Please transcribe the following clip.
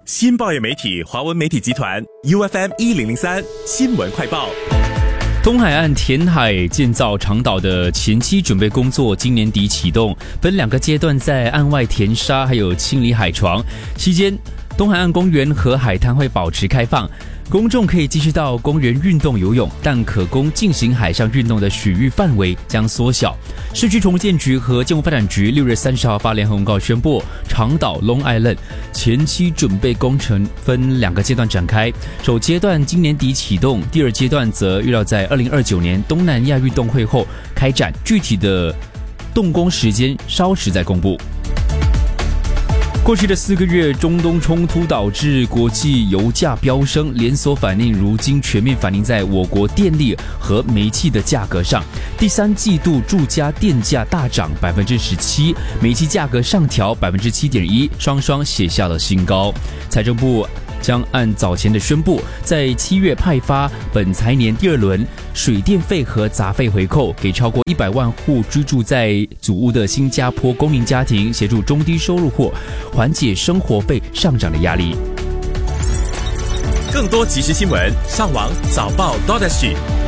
新报业媒体华文媒体集团 UFM1003 新闻快报。 东海岸填海建造长岛的前期准备工作今年底启动，分2个阶段在岸外填沙还有清理海床。期间，东海岸公园和海滩会保持开放，公众可以继续到公园运动游泳，但可供进行海上运动的水域范围将缩小。市区重建局和建筑发展局6月30号发联合公告宣布，长岛 Long Island 前期准备工程分2个阶段展开，首阶段今年底启动，第2阶段则预料在2029年东南亚运动会后开展，具体的动工时间稍时再公布。过去的4个月，中东冲突导致国际油价飙升，连锁反应如今全面反映在我国电力和煤气的价格上。第3季度住家电价大涨 17%， 煤气价格上调 7.1%， 双双写下了新高。财政部将按早前的宣布，在7月派发本财年第2轮水电费和杂费回扣，给超过100万户居住在祖屋的新加坡公民家庭，协助中低收入户缓解生活费上涨的压力。 更多即时新闻，上网早报 .SG。